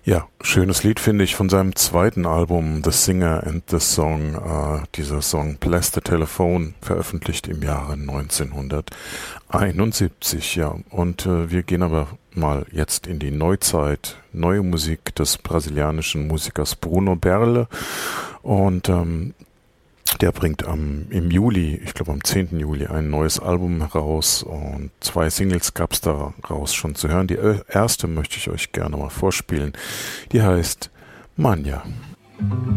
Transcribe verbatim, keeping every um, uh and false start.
Ja, schönes Lied finde ich von seinem zweiten Album The Singer and the Song. Äh, dieser Song Bless the Telephone, veröffentlicht im Jahre neunzehnhunderteinundsiebzig. Ja, und äh, wir gehen aber mal jetzt in die Neuzeit. Neue Musik des brasilianischen Musikers Bruno Berle. Und ähm, der bringt am, im Juli, ich glaube am zehnten Juli, ein neues Album heraus und zwei Singles gab es daraus schon zu hören. Die erste möchte ich euch gerne mal vorspielen. Die heißt Manja.